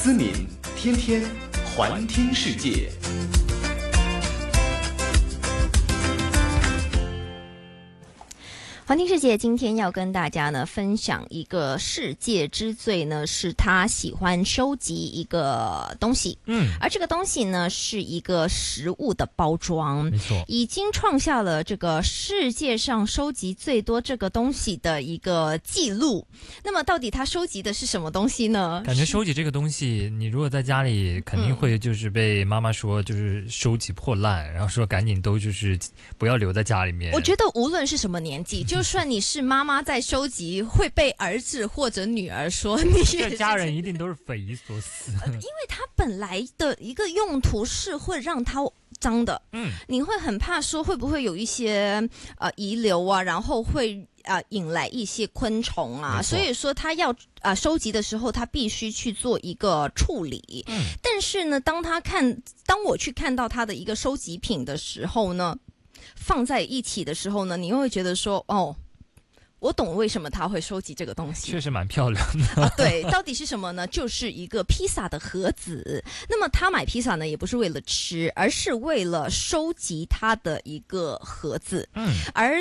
思敏天天环听世界。 环听世界今天要跟大家呢分享一个世界之最呢，是他喜欢收集一个东西，而这个东西呢是一个食物的包装， 没错， 已经创下了这个世界上收集最多这个东西的一个记录。那么到底他收集的是什么东西呢？ 感觉收集这个东西，你如果在家里肯定会就是被妈妈说就是收集破烂，然后说赶紧都就是不要留在家里面。 我觉得无论是什么年纪，就算你是妈妈在收集，会被儿子或者女儿说你这家人一定都是匪夷所思， 因为它本来的一个用途是会让它脏的，你会很怕说会不会有一些遗留啊，然后会引来一些昆虫啊，所以说他要收集的时候，他必须去做一个处理。但是呢，当我去看到他的一个收集品的时候呢，放在一起的时候呢，你又会觉得说，哦，我懂为什么他会收集这个东西， 确实蛮漂亮的。 对，到底是什么呢？就是一个披萨的盒子。那么他买披萨呢，也不是为了吃，而是为了收集他的一个盒子。而